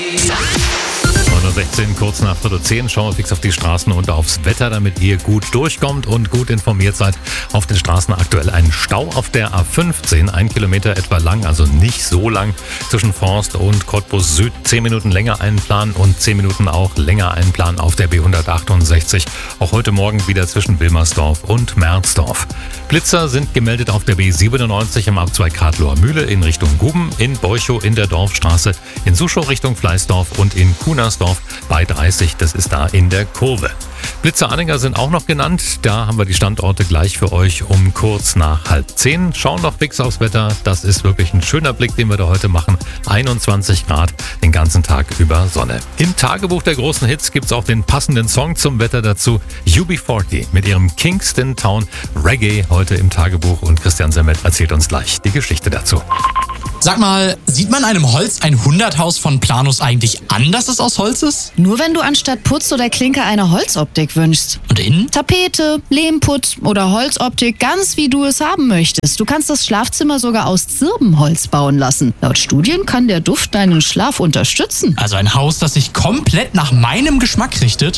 9:16, kurz nach 9:10, schauen wir fix auf die Straßen und aufs Wetter, damit ihr gut durchkommt und gut informiert seid. Auf den Straßen aktuell ein Stau auf der A15, 1 Kilometer etwa lang, also nicht so lang, zwischen Forst und Cottbus Süd. 10 Minuten länger einplanen und 10 Minuten auch länger einplanen auf der B168. Auch heute Morgen wieder zwischen Wilmersdorf und Merzdorf. Blitzer sind gemeldet auf der B97 im Abzweig Radloher Mühle in Richtung Guben, in Borchow in der Dorfstraße, in Suschow Richtung Fleißdorf und in Kunersdorf bei 30, das ist da in der Kurve. Blitzeranhänger sind auch noch genannt, da haben wir die Standorte gleich für euch um kurz nach 9:30. Schauen noch fix aufs Wetter, das ist wirklich ein schöner Blick, den wir da heute machen. 21 Grad, den ganzen Tag über Sonne. Im Tagebuch der großen Hits gibt's auch den passenden Song zum Wetter dazu. UB40 mit ihrem Kingston Town Reggae heute im Tagebuch und Christian Semmet erzählt uns gleich die Geschichte dazu. Sag mal, sieht man einem Holz ein Hunderthaus von Planus eigentlich an, dass es aus Holz ist? Nur wenn du anstatt Putz oder Klinker eine Holzoptik wünschst. Und innen? Tapete, Lehmputz oder Holzoptik, ganz wie du es haben möchtest. Du kannst das Schlafzimmer sogar aus Zirbenholz bauen lassen. Laut Studien kann der Duft deinen Schlaf unterstützen. Also ein Haus, das sich komplett nach meinem Geschmack richtet?